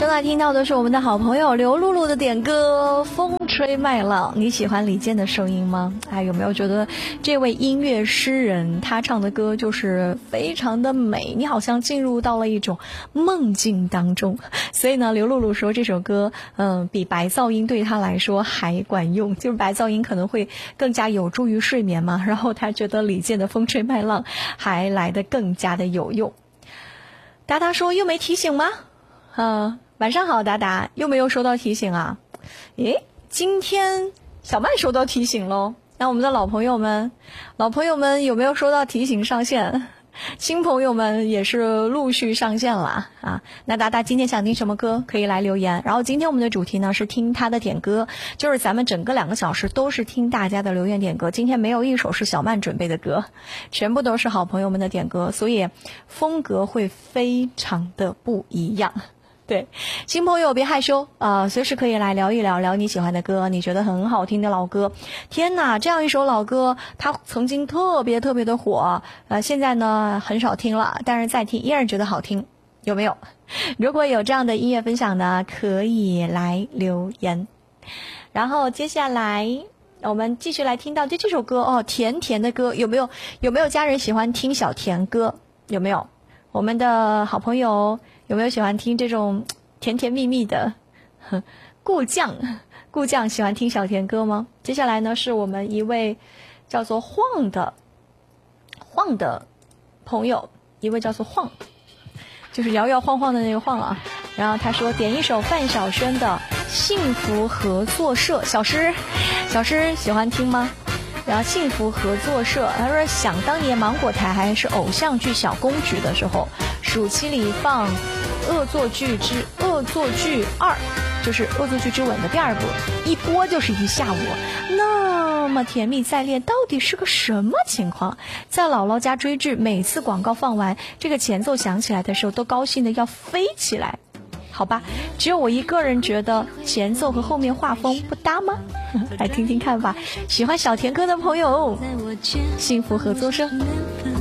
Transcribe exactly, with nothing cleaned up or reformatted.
正在听到的是我们的好朋友刘露露的点歌《风吹麦浪》。你喜欢李健的声音吗？哎，有没有觉得这位音乐诗人他唱的歌就是非常的美，你好像进入到了一种梦境当中。所以呢，刘露露说这首歌嗯、呃，比白噪音对他来说还管用，就是白噪音可能会更加有助于睡眠嘛，然后他觉得李健的《风吹麦浪》还来得更加的有用。达达说又没提醒吗？呃，晚上好，达达，又没有收到提醒啊？诶，今天小麦收到提醒喽。那我们的老朋友们，老朋友们有没有收到提醒上线？新朋友们也是陆续上线了啊。那达达今天想听什么歌，可以来留言。然后今天我们的主题呢是听他的点歌，就是咱们整个两个小时都是听大家的留言点歌。今天没有一首是小曼准备的歌，全部都是好朋友们的点歌，所以风格会非常的不一样。对，新朋友别害羞啊、呃，随时可以来聊一聊，聊你喜欢的歌，你觉得很好听的老歌。天哪，这样一首老歌，它曾经特别特别的火，呃，现在呢很少听了，但是再听依然觉得好听，有没有？如果有这样的音乐分享呢，可以来留言。然后接下来我们继续来听到这这首歌哦，甜甜的歌，有没有？有没有家人喜欢听小甜歌？有没有？我们的好朋友有没有喜欢听这种甜甜蜜蜜的？顾酱，顾酱喜欢听小甜歌吗？接下来呢，是我们一位叫做晃的晃的朋友，一位叫做晃，就是摇摇晃晃的那个晃啊。然后他说点一首范晓萱的《幸福合作社》，小诗，小诗喜欢听吗？然后幸福合作社，他说想当年芒果台还是偶像剧小公举的时候，暑期里放恶作剧之恶作剧二，就是恶作剧之吻的第二部，一播就是一下午，那么甜蜜再恋到底是个什么情况？在姥姥家追剧，每次广告放完，这个前奏响起来的时候都高兴的要飞起来。好吧，只有我一个人觉得前奏和后面画风不搭吗？来听听看吧。喜欢小甜歌的朋友，幸福合作社。